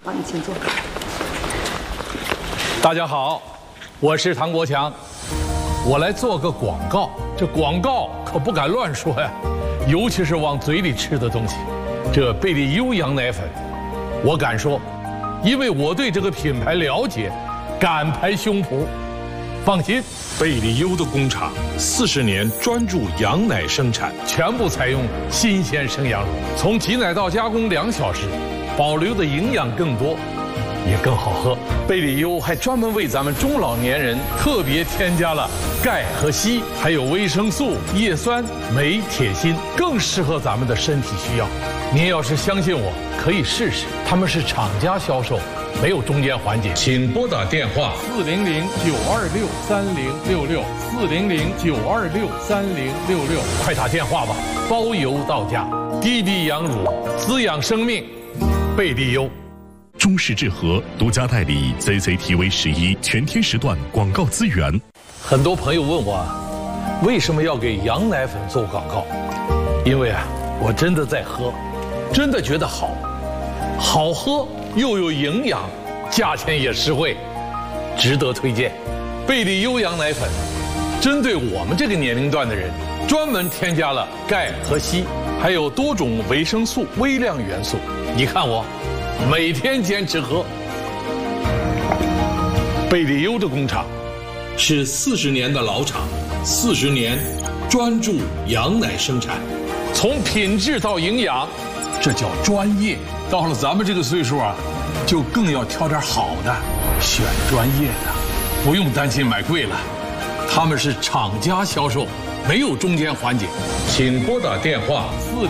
好，你请坐。 大家好，我是唐国强，我来做个广告。这广告可不敢乱说呀，尤其是往嘴里吃的东西。这贝利优羊奶粉，我敢说，因为我对这个品牌了解，敢拍胸脯。放心， 贝利优的工厂40年专注羊奶生产， 全部采用新鲜生羊乳，从挤奶到加工2小时，保留的营养更多，也更好喝。贝利优还专门为咱们中老年人特别添加了钙和硒，还有维生素、叶酸、镁、铁、锌，更适合咱们的身体需要。您要是相信我，可以试试。他们是厂家销售，没有中间环节。请拨打电话400-926-3066，400-926-3066，快打电话吧，包邮到家。滴滴羊乳，滋养生命，贝利优。 中式制和独家代理 CCTV11全天时段广告资源。 很多朋友问我，为什么要给羊奶粉做广告？因为我真的在喝，真的觉得好喝又有营养，价钱也实惠，值得推荐。贝利优羊奶粉针对我们这个年龄段的人，专门添加了钙和硒，还有多种维生素、微量元素。你看我每天坚持喝。贝利优的工厂是40年的老厂，40年专注羊奶生产，从品质到营养，这叫专业。到了咱们这个岁数就更要挑点好的，选专业的，不用担心买贵了。他们是厂家销售，没有中间环节。请拨打电话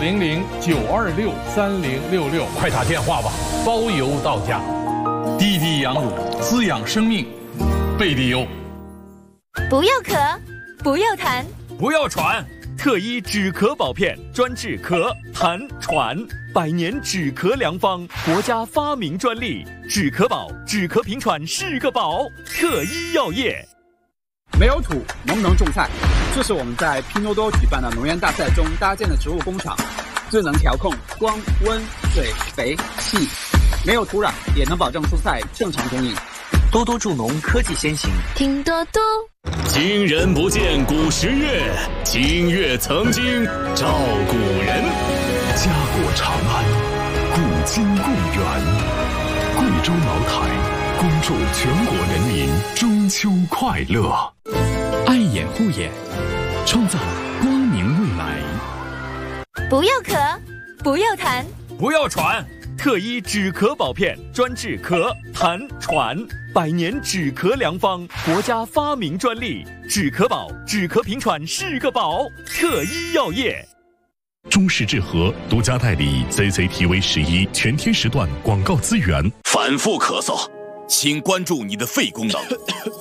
400-926-3066，快打电话吧，包邮到家。滴滴羊乳，滋养生命，贝利优。 不要咳，不要痰， 不要喘。特医止咳保片，专治咳、痰、喘，100年止咳良方，国家发明专利。止咳宝，止咳平喘是个宝。特医药业。 没有土能不能种菜？这是我们在拼多多举办的农园大赛中搭建的植物工厂，最能调控光、温、水、肥、气，没有土壤也能保证蔬菜正常供应。 多多助农科技先行， 听多多。 今人不见古时月，今月曾经照古人。家国长安，古今共远。贵州茅台恭祝全国人民中秋快乐。 爱眼护眼，创造光明未来。 不要咳，不要痰， 不要喘。特医止咳保片，专治咳、痰、喘，100年止咳良方，国家发明专利。止咳宝，止咳平喘是个宝。特医药业。 中式制和独家代理 CCTV11全天时段广告资源。 反复咳嗽，请关注你的肺功能。